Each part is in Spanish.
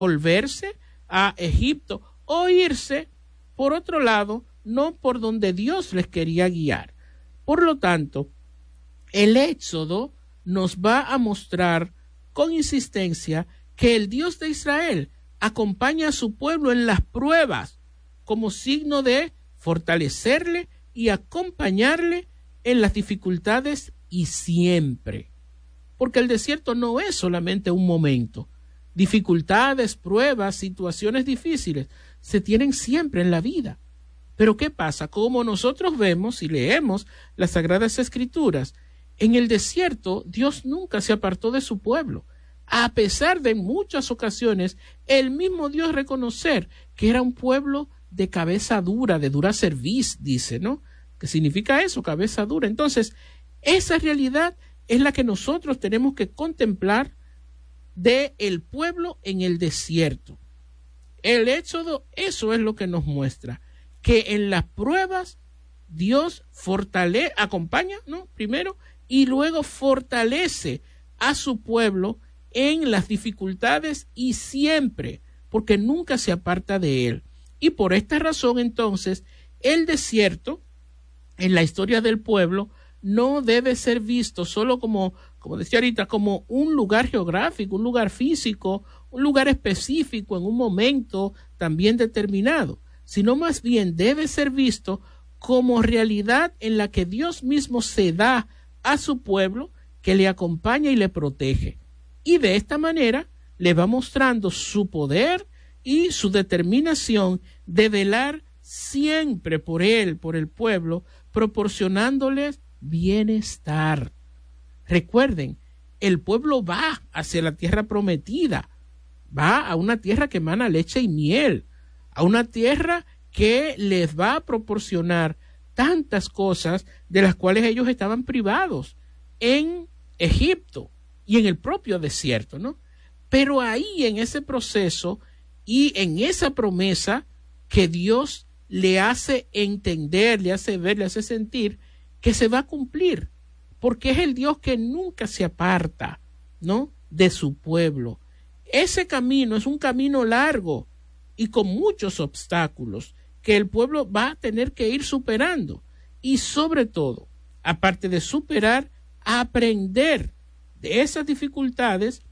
volverse a Egipto o irse por otro lado, no por donde Dios les quería guiar. Por lo tanto, el Éxodo nos va a mostrar con insistencia que el Dios de Israel acompaña a su pueblo en las pruebas como signo de fortalecerle y acompañarle en las dificultades y siempre. Porque el desierto no es solamente un momento. Dificultades, pruebas, situaciones difíciles se tienen siempre en la vida. Pero ¿qué pasa? Como nosotros vemos y leemos las Sagradas Escrituras, en el desierto Dios nunca se apartó de su pueblo. A pesar de en muchas ocasiones el mismo Dios reconocer que era un pueblo de cabeza dura, de dura cerviz, dice, ¿no? ¿Qué significa eso? Cabeza dura. Entonces, esa realidad es la que nosotros tenemos que contemplar de el pueblo en el desierto. El Éxodo, eso es lo que nos muestra, que en las pruebas Dios acompaña, ¿no? Primero, y luego fortalece a su pueblo en las dificultades y siempre, porque nunca se aparta de él. Y por esta razón, entonces, el desierto en la historia del pueblo no debe ser visto solo como decía ahorita, como un lugar geográfico, un lugar físico, un lugar específico en un momento también determinado, sino más bien debe ser visto como realidad en la que Dios mismo se da a su pueblo, que le acompaña y le protege. Y de esta manera le va mostrando su poder y su determinación de velar siempre por él, por el pueblo, proporcionándoles bienestar. Recuerden, el pueblo va hacia la tierra prometida, va a una tierra que emana leche y miel, a una tierra que les va a proporcionar tantas cosas de las cuales ellos estaban privados en Egipto y en el propio desierto, ¿no? Pero ahí en ese proceso y en esa promesa que Dios le hace entender, le hace ver, le hace sentir que se va a cumplir, porque es el Dios que nunca se aparta, ¿no?, de su pueblo. Ese camino es un camino largo y con muchos obstáculos que el pueblo va a tener que ir superando y sobre todo, aparte de superar, aprender de esas dificultades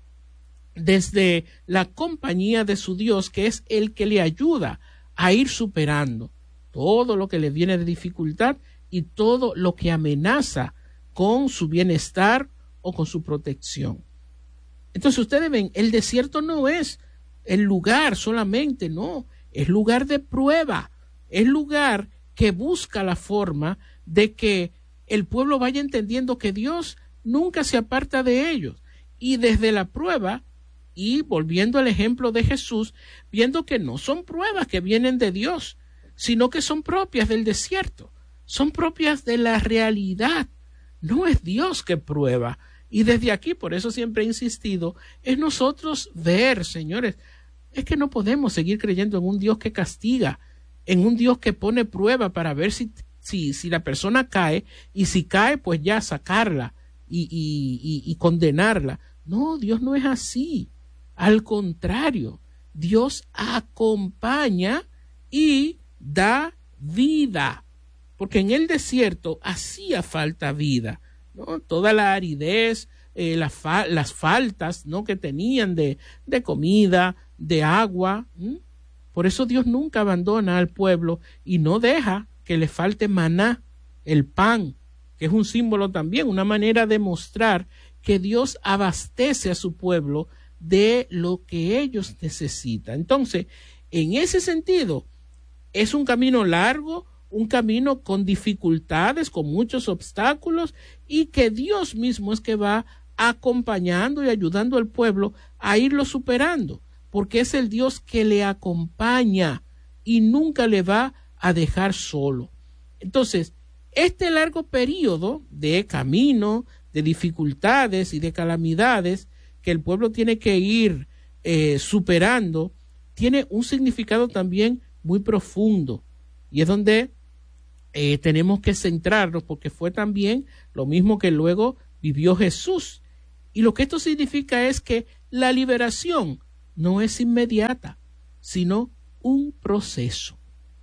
desde la compañía de su Dios, que es el que le ayuda a ir superando todo lo que le viene de dificultad y todo lo que amenaza con su bienestar o con su protección. Entonces ustedes ven, el desierto no es el lugar solamente, no, es lugar de prueba, es lugar que busca la forma de que el pueblo vaya entendiendo que Dios nunca se aparta de ellos. Y desde la prueba, y volviendo al ejemplo de Jesús, viendo que no son pruebas que vienen de Dios, sino que son propias del desierto, son propias de la realidad. No es Dios que prueba. Y desde aquí, por eso siempre he insistido, es nosotros ver, señores, es que no podemos seguir creyendo en un Dios que castiga, en un Dios que pone prueba para ver si la persona cae, y si cae, pues ya sacarla y condenarla. No, Dios no es así. Al contrario, Dios acompaña y da vida, porque en el desierto hacía falta vida, ¿no? Toda la aridez, las faltas, ¿no?, que tenían de comida, de agua. Por eso Dios nunca abandona al pueblo y no deja que le falte maná, el pan, que es un símbolo también, una manera de mostrar que Dios abastece a su pueblo de lo que ellos necesitan. Entonces, en ese sentido, es un camino largo, un camino con dificultades, con muchos obstáculos, y que Dios mismo es que va acompañando y ayudando al pueblo a irlo superando, porque es el Dios que le acompaña y nunca le va a dejar solo. Entonces, este largo periodo de camino, de dificultades y de calamidades que el pueblo tiene que ir superando, tiene un significado también muy profundo, y es donde tenemos que centrarnos, porque fue también lo mismo que luego vivió Jesús. Y lo que esto significa es que la liberación no es inmediata, sino un proceso.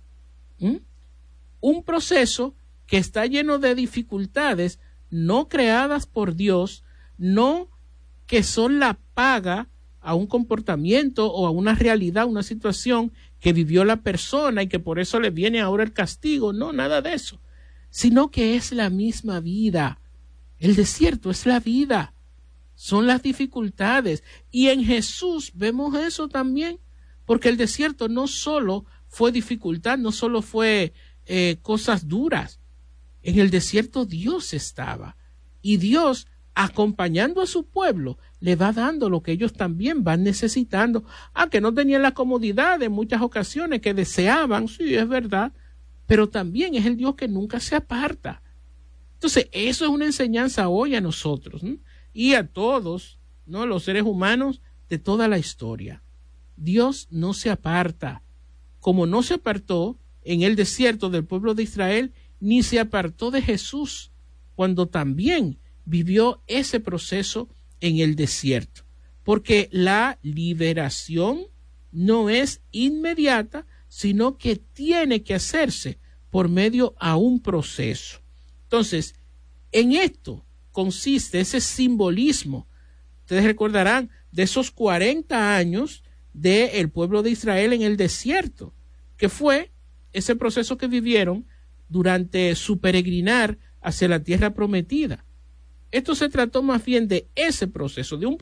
Un proceso que está lleno de dificultades no creadas por Dios, no que son la paga a un comportamiento o a una realidad, una situación que vivió la persona y que por eso le viene ahora el castigo. No, nada de eso, sino que es la misma vida. El desierto es la vida, son las dificultades. Y en Jesús vemos eso también, porque el desierto no solo fue dificultad, no solo fue cosas duras. En el desierto Dios estaba, y Dios, acompañando a su pueblo, le va dando lo que ellos también van necesitando. Que no tenían la comodidad en muchas ocasiones que deseaban, sí, es verdad, pero también es el Dios que nunca se aparta. Entonces, eso es una enseñanza hoy a nosotros, ¿no? Y a todos, ¿no?, los seres humanos de toda la historia. Dios no se aparta, como no se apartó en el desierto del pueblo de Israel, ni se apartó de Jesús cuando también vivió ese proceso en el desierto, porque la liberación no es inmediata, sino que tiene que hacerse por medio a un proceso. Entonces, en esto consiste ese simbolismo. Ustedes recordarán de esos 40 años del pueblo de Israel en el desierto, que fue ese proceso que vivieron durante su peregrinar hacia la tierra prometida. Esto se trató más bien de ese proceso, de un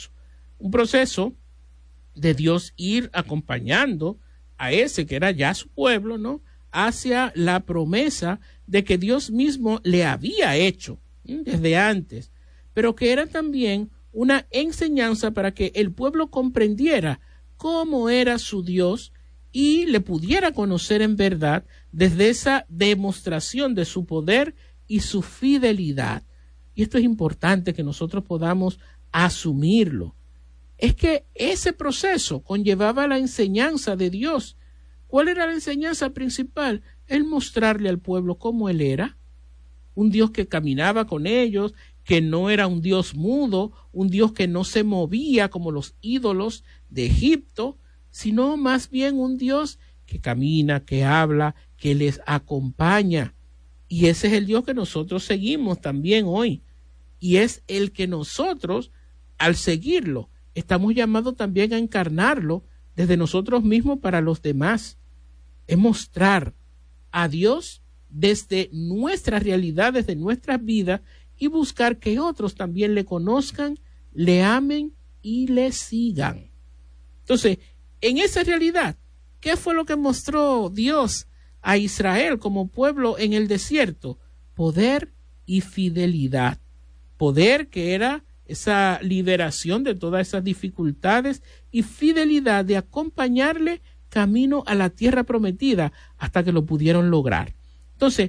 proceso de Dios ir acompañando a ese que era ya su pueblo, ¿no?, hacia la promesa de que Dios mismo le había hecho desde antes, pero que era también una enseñanza para que el pueblo comprendiera cómo era su Dios y le pudiera conocer en verdad desde esa demostración de su poder y su fidelidad. Y esto es importante que nosotros podamos asumirlo. Es que ese proceso conllevaba la enseñanza de Dios. ¿Cuál era la enseñanza principal? El mostrarle al pueblo cómo Él era. Un Dios que caminaba con ellos, que no era un Dios mudo, un Dios que no se movía como los ídolos de Egipto, sino más bien un Dios que camina, que habla, que les acompaña. Y ese es el Dios que nosotros seguimos también hoy. Y es el que nosotros, al seguirlo, estamos llamados también a encarnarlo desde nosotros mismos para los demás. Es mostrar a Dios desde nuestra realidad, desde nuestras vidas, y buscar que otros también le conozcan, le amen y le sigan. Entonces, en esa realidad, ¿qué fue lo que mostró Dios a Israel como pueblo en el desierto? Poder y fidelidad. Poder, que era esa liberación de todas esas dificultades, y fidelidad de acompañarle camino a la tierra prometida hasta que lo pudieron lograr. Entonces,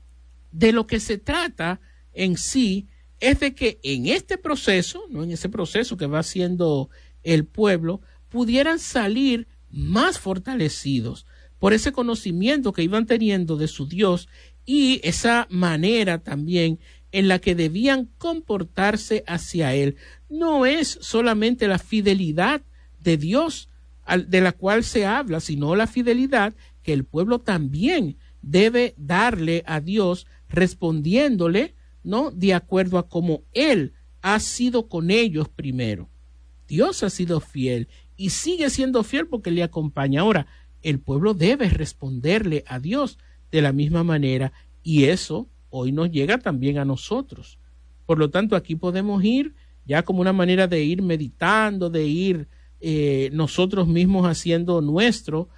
de lo que se trata en sí es de que en este proceso, no en ese proceso que va haciendo el pueblo, pudieran salir más fortalecidos por ese conocimiento que iban teniendo de su Dios y esa manera también en la que debían comportarse hacia Él. No es solamente la fidelidad de Dios de la cual se habla, sino la fidelidad que el pueblo también debe darle a Dios, respondiéndole, ¿no?, de acuerdo a cómo Él ha sido con ellos primero. Dios ha sido fiel y sigue siendo fiel porque le acompaña. Ahora, el pueblo debe responderle a Dios de la misma manera, y eso hoy nos llega también a nosotros. Por lo tanto, aquí podemos ir ya como una manera de ir meditando, de ir nosotros mismos haciendo nuestro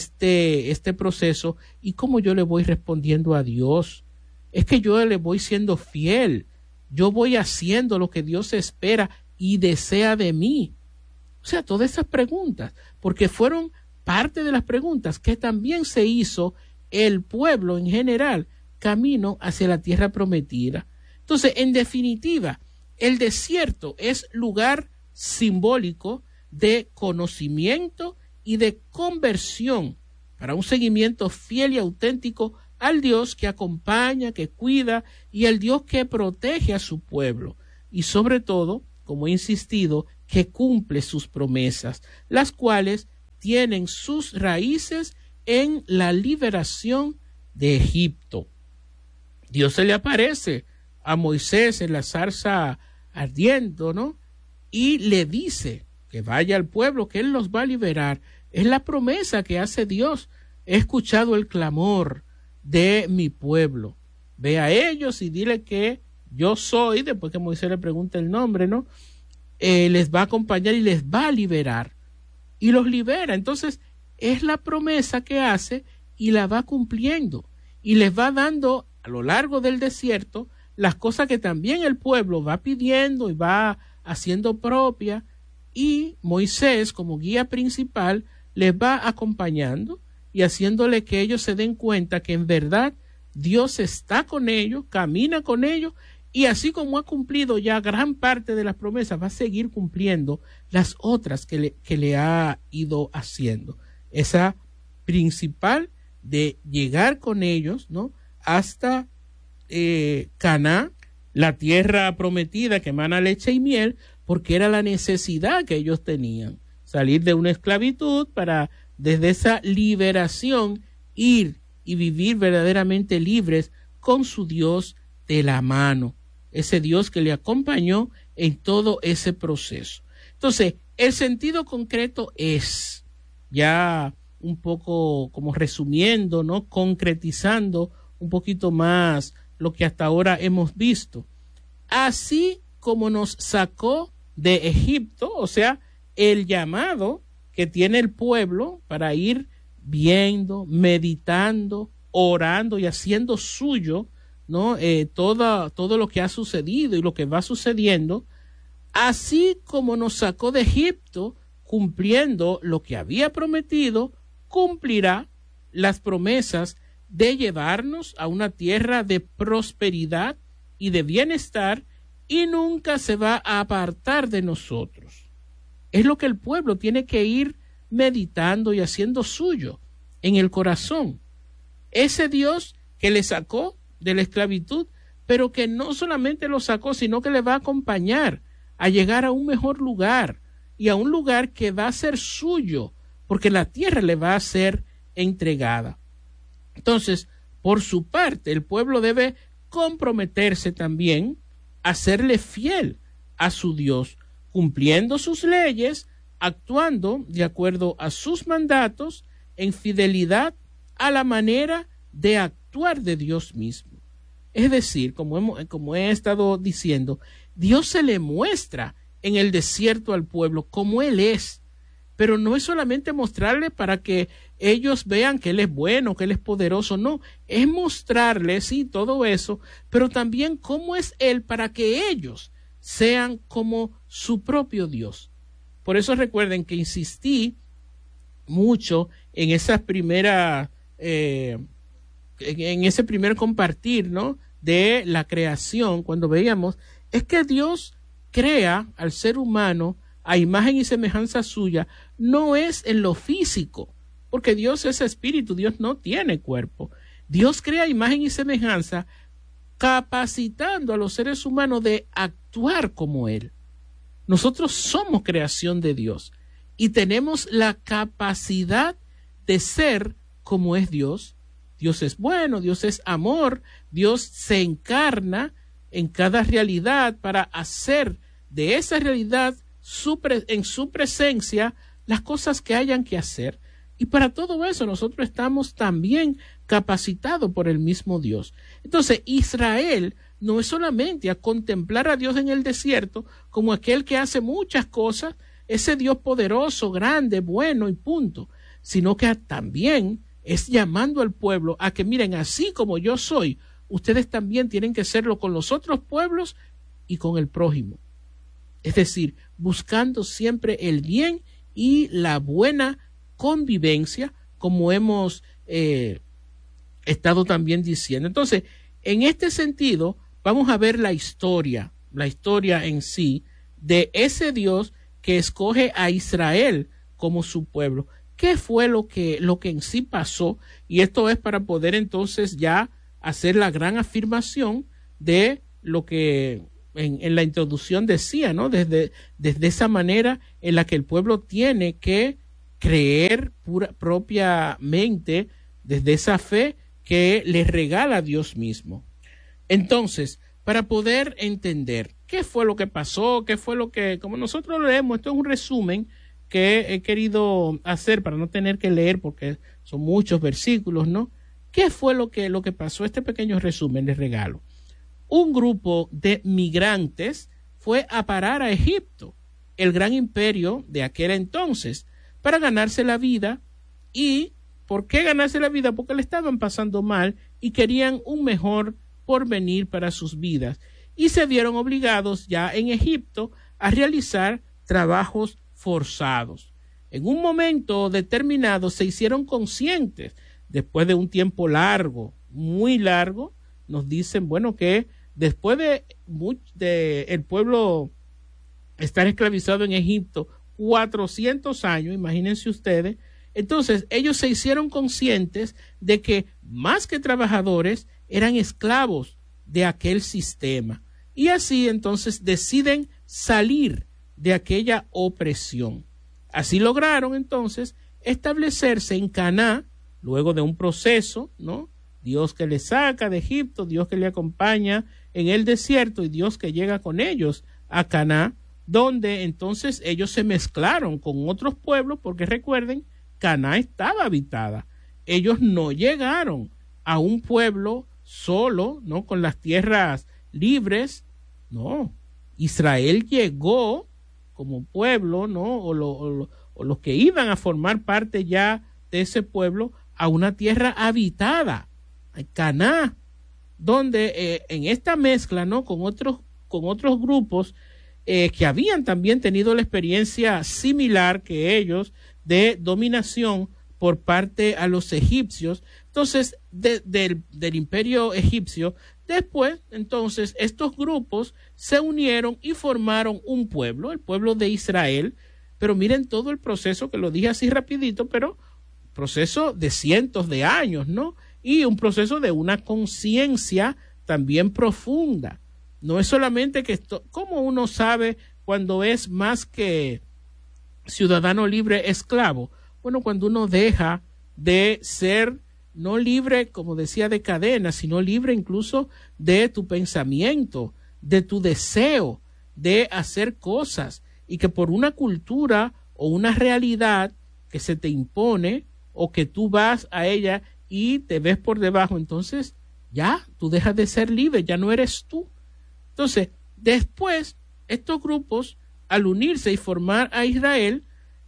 este proceso, y cómo yo le voy respondiendo a Dios. Es que yo le voy siendo fiel, yo voy haciendo lo que Dios espera y desea de mí. O sea, todas esas preguntas, porque fueron parte de las preguntas que también se hizo el pueblo en general camino hacia la tierra prometida. Entonces, en definitiva, el desierto es lugar simbólico de conocimiento y de conversión para un seguimiento fiel y auténtico al Dios que acompaña, que cuida, y al Dios que protege a su pueblo. Y sobre todo, como he insistido, que cumple sus promesas, las cuales tienen sus raíces en la liberación de Egipto. Dios se le aparece a Moisés en la zarza ardiendo, ¿no? Y le dice que vaya al pueblo, que él los va a liberar. Es la promesa que hace Dios. He escuchado el clamor de mi pueblo. Ve a ellos y dile que yo soy, después que Moisés le pregunta el nombre, ¿no? Les va a acompañar y les va a liberar. Y los libera. Entonces, es la promesa que hace y la va cumpliendo. Y les va dando a lo largo del desierto las cosas que también el pueblo va pidiendo y va haciendo propia. Y Moisés, como guía principal, les va acompañando y haciéndole que ellos se den cuenta que en verdad Dios está con ellos, camina con ellos, y así como ha cumplido ya gran parte de las promesas, va a seguir cumpliendo las otras que le ha ido haciendo. Esa principal de llegar con ellos, ¿no?, hasta Canaán, la tierra prometida que emana leche y miel, porque era la necesidad que ellos tenían, salir de una esclavitud para desde esa liberación ir y vivir verdaderamente libres con su Dios de la mano, ese Dios que le acompañó en todo ese proceso. Entonces, el sentido concreto es, ya un poco como resumiendo, ¿no?, concretizando un poquito más lo que hasta ahora hemos visto. Así como nos sacó de Egipto, o sea, el llamado que tiene el pueblo para ir viendo, meditando, orando y haciendo suyo, ¿no?, todo lo que ha sucedido y lo que va sucediendo, así como nos sacó de Egipto, cumpliendo lo que había prometido, cumplirá las promesas de llevarnos a una tierra de prosperidad y de bienestar, y nunca se va a apartar de nosotros. Es lo que el pueblo tiene que ir meditando y haciendo suyo en el corazón. Ese Dios que le sacó de la esclavitud, pero que no solamente lo sacó, sino que le va a acompañar a llegar a un mejor lugar, y a un lugar que va a ser suyo, porque la tierra le va a ser entregada. Entonces, por su parte, el pueblo debe comprometerse también a serle fiel a su Dios, cumpliendo sus leyes, actuando de acuerdo a sus mandatos, en fidelidad a la manera de actuar de Dios mismo. Es decir, como he estado diciendo, Dios se le muestra en el desierto al pueblo como Él es, pero no es solamente mostrarle para que ellos vean que Él es bueno, que Él es poderoso, no, es mostrarles, sí, todo eso, pero también cómo es Él para que ellos sean como su propio Dios. Por eso recuerden que insistí mucho en esas primeras, en ese primer compartir, ¿no?, de la creación, cuando veíamos, es que Dios crea al ser humano a imagen y semejanza suya, no es en lo físico, porque Dios es espíritu, Dios no tiene cuerpo. Dios crea imagen y semejanza, capacitando a los seres humanos de actuar como Él. Nosotros somos creación de Dios y tenemos la capacidad de ser como es Dios. Dios es bueno, Dios es amor, Dios se encarna en cada realidad para hacer de esa realidad en su presencia las cosas que hayan que hacer. Y para todo eso nosotros estamos también capacitados por el mismo Dios. Entonces, Israel no es solamente a contemplar a Dios en el desierto como aquel que hace muchas cosas, ese Dios poderoso, grande, bueno y punto, sino que también es llamando al pueblo a que miren, así como yo soy, ustedes también tienen que serlo con los otros pueblos y con el prójimo. Es decir, buscando siempre el bien y la buena convivencia, como hemos estado también diciendo. Entonces, en este sentido, vamos a ver la historia en sí de ese Dios que escoge a Israel como su pueblo. ¿Qué fue lo que en sí pasó? Y esto es para poder entonces ya hacer la gran afirmación de lo que en la introducción decía, ¿no? Desde esa manera en la que el pueblo tiene que creer propiamente, desde esa fe que le regala Dios mismo. Entonces, para poder entender qué fue lo que pasó, qué fue lo que, como nosotros lo leemos, esto es un resumen que he querido hacer para no tener que leer porque son muchos versículos, ¿no? ¿Qué fue lo que pasó? Este pequeño resumen les regalo. Un grupo de migrantes fue a parar a Egipto, el gran imperio de aquel entonces, para ganarse la vida. ¿Y por qué ganarse la vida? Porque le estaban pasando mal y querían un mejor porvenir para sus vidas. Y se vieron obligados ya en Egipto a realizar trabajos forzados. En un momento determinado se hicieron conscientes, después de un tiempo largo, muy largo, nos dicen, bueno, que después de el pueblo estar esclavizado en Egipto 400 años, imagínense ustedes, entonces ellos se hicieron conscientes de que más que trabajadores eran esclavos de aquel sistema. Y así entonces deciden salir de aquella opresión. Así lograron entonces establecerse en Canaán, luego de un proceso, ¿no? Dios que les saca de Egipto, Dios que le acompaña en el desierto y Dios que llega con ellos a Canaán, donde entonces ellos se mezclaron con otros pueblos, porque recuerden, Canaán estaba habitada. Ellos no llegaron a un pueblo solo, ¿no? Con las tierras libres, no. Israel llegó como pueblo, ¿no? O los que iban a formar parte ya de ese pueblo a una tierra habitada, Canaán, donde en esta mezcla, ¿no? con otros grupos que habían también tenido la experiencia similar que ellos de dominación por parte a los egipcios, entonces del imperio egipcio. Después, entonces, estos grupos se unieron y formaron un pueblo, el pueblo de Israel. Pero miren todo el proceso, que lo dije así rapidito, pero proceso de cientos de años, ¿no? Y un proceso de una conciencia también profunda. No es solamente que ¿cómo uno sabe cuando es más que ciudadano libre esclavo? Bueno, cuando uno deja de ser no libre, como decía, de cadenas, sino libre incluso de tu pensamiento, de tu deseo de hacer cosas, y que por una cultura o una realidad que se te impone o que tú vas a ella y te ves por debajo, entonces ya tú dejas de ser libre, ya no eres tú. Entonces, después, estos grupos, al unirse y formar a Israel,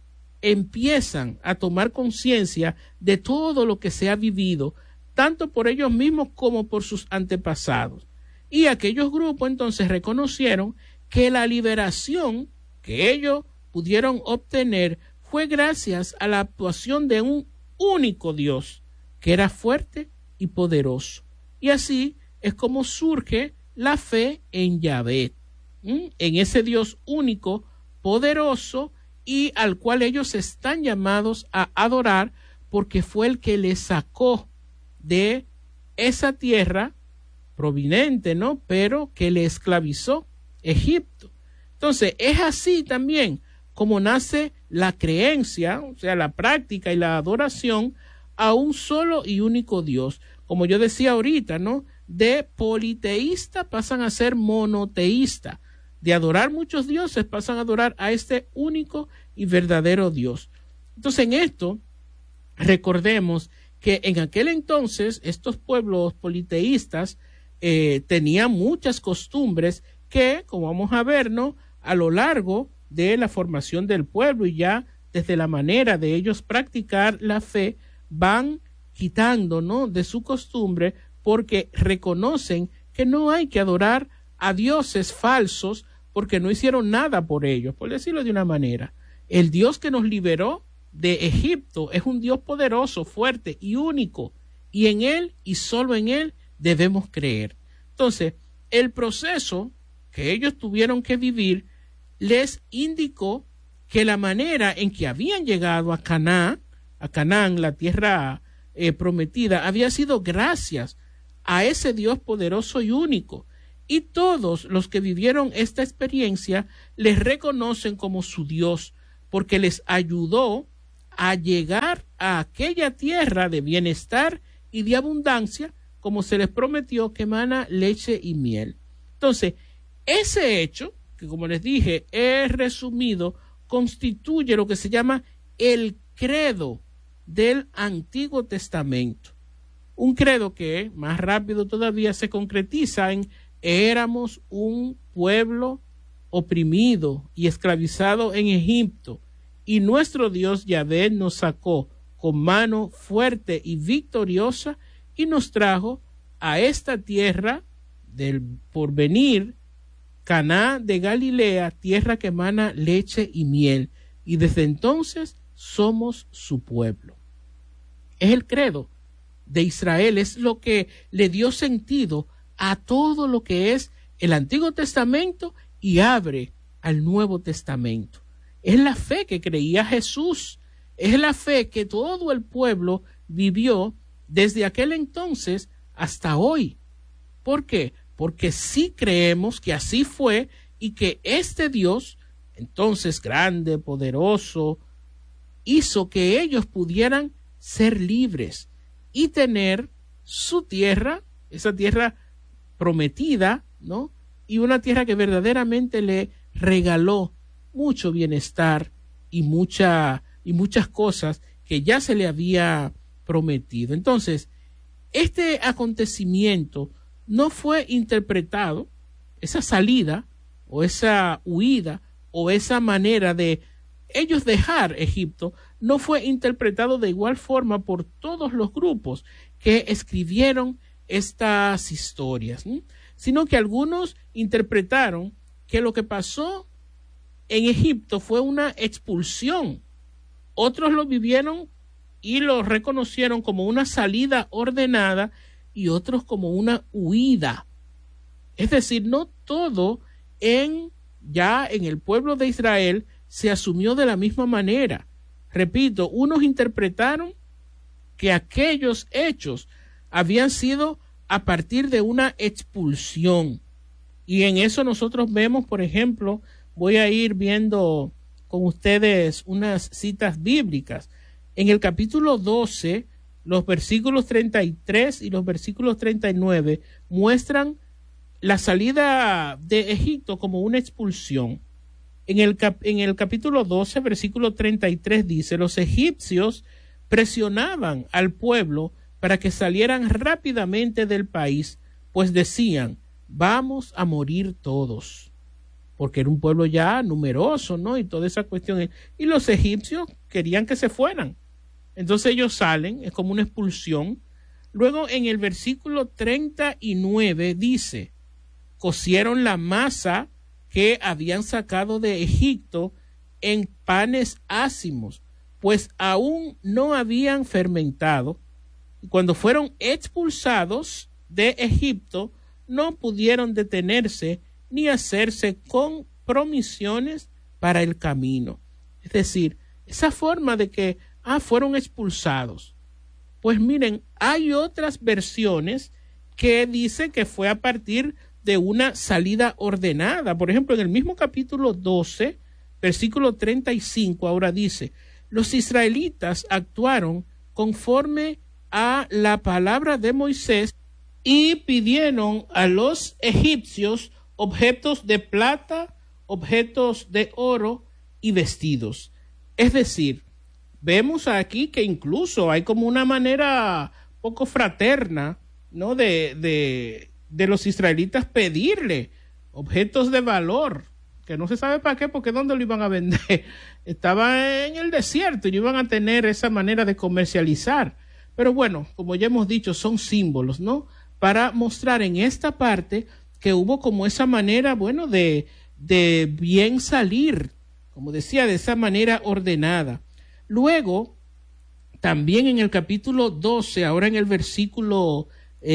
empiezan a tomar conciencia de todo lo que se ha vivido, tanto por ellos mismos como por sus antepasados. Y aquellos grupos entonces reconocieron que la liberación que ellos pudieron obtener fue gracias a la actuación de un único Dios, que era fuerte y poderoso. Y así es como surge la fe en Yahvé, en ese Dios único, poderoso, y al cual ellos están llamados a adorar, porque fue el que les sacó de esa tierra prominente, ¿no? Pero que le esclavizó, Egipto. Entonces, es así también como nace la creencia, o sea, la práctica y la adoración a un solo y único Dios. Como yo decía ahorita, ¿no? De politeísta pasan a ser monoteísta. De adorar muchos dioses pasan a adorar a este único y verdadero Dios. Entonces, en esto, recordemos que en aquel entonces estos pueblos politeístas tenían muchas costumbres que, como vamos a ver, ¿no? A lo largo de la formación del pueblo y ya desde la manera de ellos practicar la fe, van quitando, ¿no? de su costumbre, porque reconocen que no hay que adorar a dioses falsos porque no hicieron nada por ellos, por decirlo de una manera. El Dios que nos liberó de Egipto es un Dios poderoso, fuerte y único, y en Él y solo en Él debemos creer. Entonces, el proceso que ellos tuvieron que vivir les indicó que la manera en que habían llegado a Canaán, la tierra prometida, había sido gracias a ese Dios poderoso y único. Y todos los que vivieron esta experiencia les reconocen como su Dios, porque les ayudó a llegar a aquella tierra de bienestar y de abundancia, como se les prometió, que emana leche y miel. Entonces, ese hecho, que como les dije, es resumido, constituye lo que se llama el credo del Antiguo Testamento. Un credo que, más rápido todavía, se concretiza en: éramos un pueblo oprimido y esclavizado en Egipto, y nuestro Dios Yahvé nos sacó con mano fuerte y victoriosa y nos trajo a esta tierra del porvenir, Caná de Galilea, tierra que emana leche y miel, y desde entonces somos su pueblo. Es el credo de Israel, es lo que le dio sentido a todo lo que es el Antiguo Testamento y abre al Nuevo Testamento. Es la fe que creía Jesús, es la fe que todo el pueblo vivió desde aquel entonces hasta hoy. ¿Por qué? Porque sí creemos que así fue y que este Dios, entonces grande, poderoso, hizo que ellos pudieran ser libres y tener su tierra, esa tierra prometida, ¿no? Y una tierra que verdaderamente le regaló mucho bienestar y muchas cosas que ya se le había prometido. Entonces, este acontecimiento no fue interpretado, esa salida o esa huida o esa manera de ellos dejar Egipto, no fue interpretado de igual forma por todos los grupos que escribieron estas historias, ¿sí? Sino que algunos interpretaron que lo que pasó en Egipto fue una expulsión. Otros lo vivieron y lo reconocieron como una salida ordenada y otros como una huida. Es decir, no todo ya en el pueblo de Israel se asumió de la misma manera. Repito, unos interpretaron que aquellos hechos habían sido a partir de una expulsión. Y en eso nosotros vemos, por ejemplo, voy a ir viendo con ustedes unas citas bíblicas. En el capítulo 12, los versículos 33 y los versículos 39 muestran la salida de Egipto como una expulsión. En el capítulo 12, versículo 33 dice: los egipcios presionaban al pueblo para que salieran rápidamente del país, pues decían: vamos a morir todos, porque era un pueblo ya numeroso, ¿no? Y toda esa cuestión. Y los egipcios querían que se fueran. Entonces ellos salen, es como una expulsión. Luego en el versículo 39 dice: cocieron la masa que habían sacado de Egipto en panes ácimos, pues aún no habían fermentado. Y cuando fueron expulsados de Egipto, no pudieron detenerse ni hacerse compromisiones para el camino. Es decir, esa forma de que fueron expulsados. Pues miren, hay otras versiones que dicen que fue a partir de una salida ordenada. Por ejemplo, en el mismo capítulo 12, versículo 35, ahora dice: los israelitas actuaron conforme a la palabra de Moisés y pidieron a los egipcios objetos de plata, objetos de oro y vestidos. Es decir, vemos aquí que incluso hay como una manera poco fraterna, ¿no? de los israelitas pedirle objetos de valor, que no se sabe para qué, porque ¿dónde lo iban a vender? Estaba en el desierto y no iban a tener esa manera de comercializar. Pero bueno, como ya hemos dicho, son símbolos, ¿no? Para mostrar en esta parte que hubo como esa manera, bueno, de bien salir, como decía, de esa manera ordenada. Luego, también en el capítulo 12, ahora en el versículo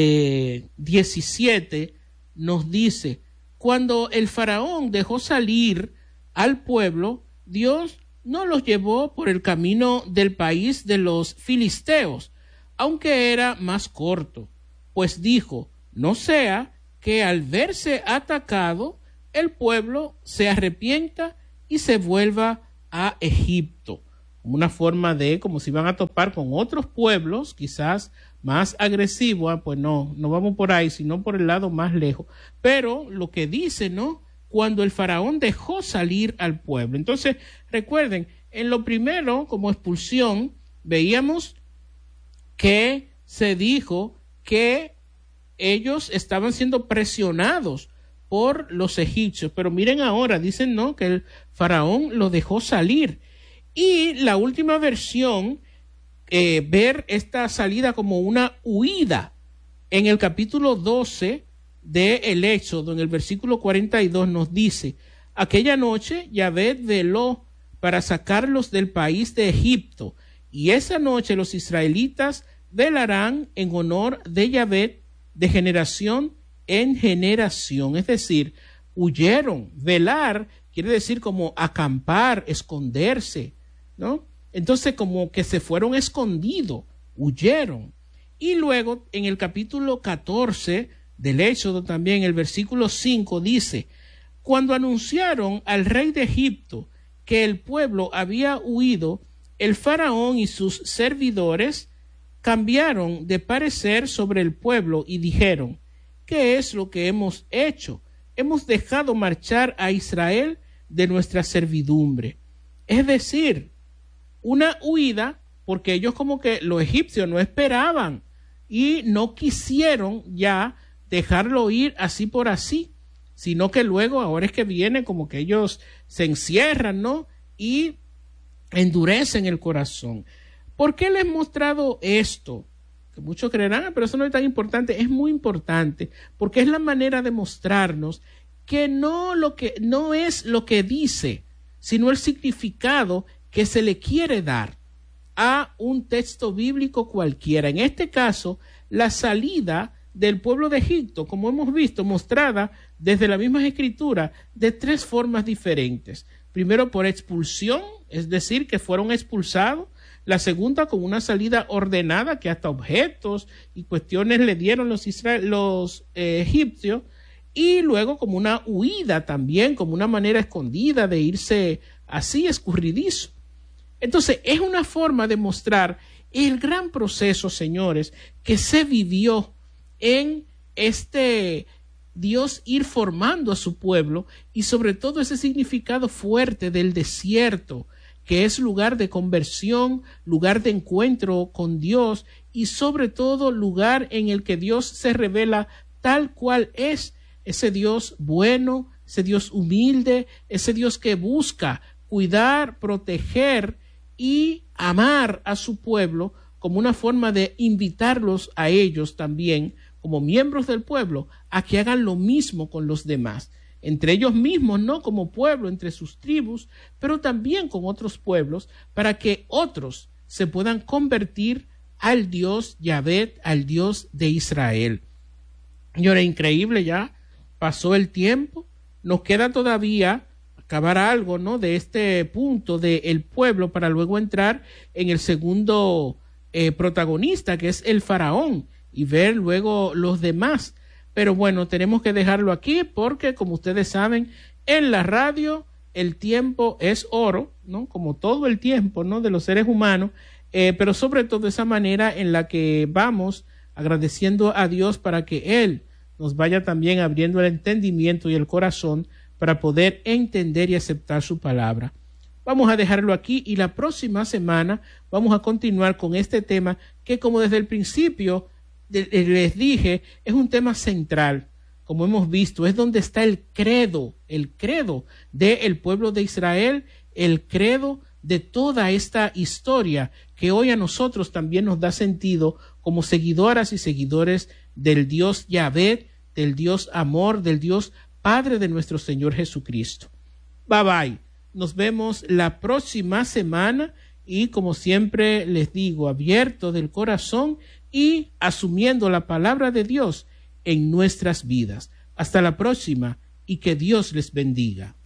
17, nos dice: cuando el faraón dejó salir al pueblo, Dios no los llevó por el camino del país de los filisteos, aunque era más corto, pues dijo: no sea que al verse atacado, el pueblo se arrepienta y se vuelva a Egipto. Una forma de, como si van a topar con otros pueblos, quizás más agresivos, pues no vamos por ahí, sino por el lado más lejos. Pero lo que dice, ¿no? Cuando el faraón dejó salir al pueblo. Entonces, recuerden, en lo primero, como expulsión, veíamos que se dijo que ellos estaban siendo presionados por los egipcios, pero miren ahora, dicen no, que el faraón lo dejó salir. Y la última versión, ver esta salida como una huida. En el capítulo 12 de el Éxodo, en el versículo 42 nos dice: aquella noche Yahvé veló para sacarlos del país de Egipto, y esa noche los israelitas velarán en honor de Yahvé de generación en generación. Es decir, huyeron. Velar quiere decir como acampar, esconderse, ¿no? Entonces como que se fueron escondidos, huyeron. Y luego en el capítulo 14 del Éxodo también, el versículo 5 dice: cuando anunciaron al rey de Egipto que el pueblo había huido, el faraón y sus servidores cambiaron de parecer sobre el pueblo y dijeron: ¿qué es lo que hemos hecho? Hemos dejado marchar a Israel de nuestra servidumbre. Es decir, una huida, porque ellos como que los egipcios no esperaban y no quisieron ya dejarlo ir así por así, sino que luego, ahora es que viene como que ellos se encierran, ¿no? Y endurecen el corazón. ¿Por qué les he mostrado esto? Que muchos creerán, pero eso no es tan importante. Es muy importante porque es la manera de mostrarnos que no es lo que dice, sino el significado que se le quiere dar a un texto bíblico cualquiera. En este caso, la salida del pueblo de Egipto, como hemos visto, mostrada desde la misma escritura de tres formas diferentes. Primero, por expulsión, es decir, que fueron expulsados. La segunda, con una salida ordenada, que hasta objetos y cuestiones le dieron los egipcios. Y luego como una huida también, como una manera escondida de irse así escurridizo. Entonces, es una forma de mostrar el gran proceso, señores, que se vivió en este Dios ir formando a su pueblo, y sobre todo ese significado fuerte del desierto, que es lugar de conversión, lugar de encuentro con Dios, y sobre todo lugar en el que Dios se revela tal cual es, ese Dios bueno, ese Dios humilde, ese Dios que busca cuidar, proteger y amar a su pueblo, como una forma de invitarlos a ellos también, como miembros del pueblo, a que hagan lo mismo con los demás, entre ellos mismos, no como pueblo, entre sus tribus, pero también con otros pueblos, para que otros se puedan convertir al Dios Yahvé, al Dios de Israel. Señora, increíble, ya pasó el tiempo, nos queda todavía acabar algo, ¿no?, de este punto del pueblo, para luego entrar en el segundo protagonista, que es el faraón, y ver luego los demás. Pero bueno, tenemos que dejarlo aquí porque, como ustedes saben, en la radio el tiempo es oro, ¿no? Como todo el tiempo, ¿no?, de los seres humanos, pero sobre todo esa manera en la que vamos agradeciendo a Dios para que Él nos vaya también abriendo el entendimiento y el corazón para poder entender y aceptar su palabra. Vamos a dejarlo aquí y la próxima semana vamos a continuar con este tema que, como desde el principio les dije, es un tema central. Como hemos visto, es donde está el credo del pueblo de Israel, el credo de toda esta historia que hoy a nosotros también nos da sentido como seguidoras y seguidores del Dios Yahvé, del Dios amor, del Dios Padre de nuestro Señor Jesucristo. Bye bye. Nos vemos la próxima semana y, como siempre les digo, abierto del corazón y asumiendo la palabra de Dios en nuestras vidas. Hasta la próxima y que Dios les bendiga.